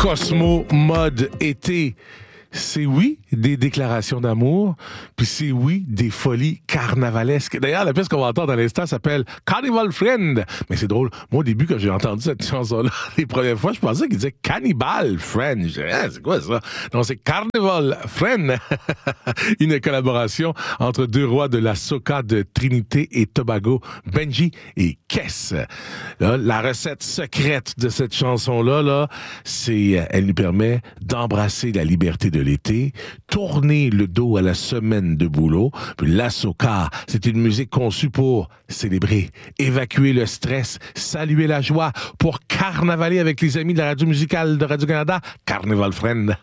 Cosmo mode été. C'est oui des déclarations d'amour, puis c'est oui des folies carnavalesques. D'ailleurs, la pièce qu'on va entendre à l'instant s'appelle Carnival Friend. Mais c'est drôle. Moi, au début, quand j'ai entendu cette chanson-là, les premières fois, je pensais qu'il disait Cannibal Friend. Je disais, ah, c'est quoi ça? Non, c'est Carnival Friend. Une collaboration entre deux rois de la soca de Trinité et Tobago, Benji et Kess. Là, la recette secrète de cette chanson-là, là, c'est, elle nous permet d'embrasser la liberté de l'été, tourner le dos à la semaine de boulot. Puis la soca, c'est une musique conçue pour célébrer, évacuer le stress, saluer la joie, pour carnavaler avec les amis de la radio musicale de Radio-Canada, Carnival Friend.